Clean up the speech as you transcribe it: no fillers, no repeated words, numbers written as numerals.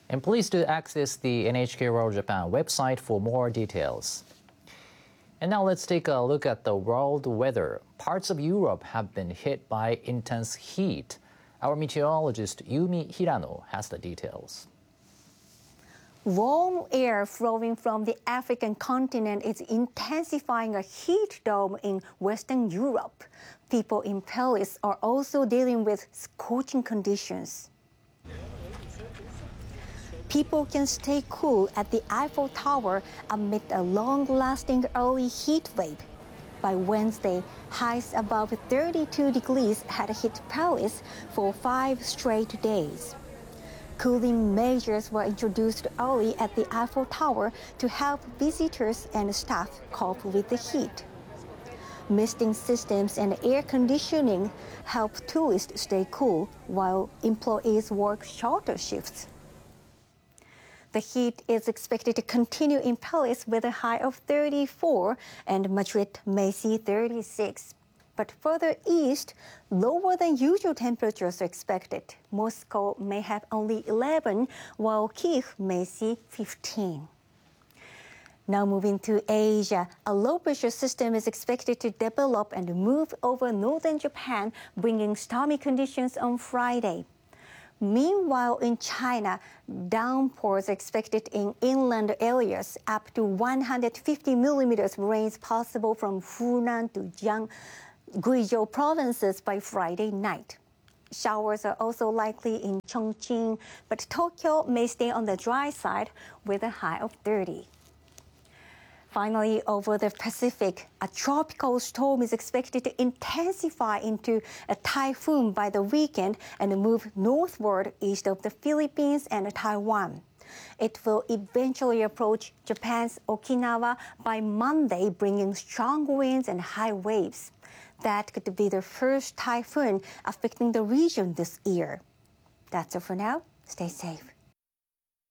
And please do access the NHK World Japan website for more details. And now let's take a look at the world weather. Parts of Europe have been hit by intense heat. Our meteorologist Yumi Hirano has the details. Warm air flowing from the African continent is intensifying a heat dome in Western Europe. People in Paris are also dealing with scorching conditions. People can stay cool at the Eiffel Tower amid a long-lasting early heat wave. By Wednesday, highs above 32 degrees had hit Paris for 5 straight days. Cooling measures were introduced early at the Eiffel Tower to help visitors and staff cope with the heat. Misting systems and air conditioning help tourists stay cool while employees work shorter shifts. The heat is expected to continue in Paris with a high of 34 and Madrid may see 36. But further east, lower than usual temperatures are expected. Moscow may have only 11, while Kyiv may see 15. Now moving to Asia, a low-pressure system is expected to develop and move over northern Japan, bringing stormy conditions on Friday. Meanwhile, in China, downpours are expected in inland areas, up to 150 millimeters rains possible from Hunan to Guizhou provinces by Friday night. Showers are also likely in Chongqing, but Tokyo may stay on the dry side with a high of 30. Finally, over the Pacific, a tropical storm is expected to intensify into a typhoon by the weekend and move northward east of the Philippines and Taiwan. It will eventually approach Japan's Okinawa by Monday, bringing strong winds and high waves. That could be the first typhoon affecting the region this year. That's all for now. Stay safe.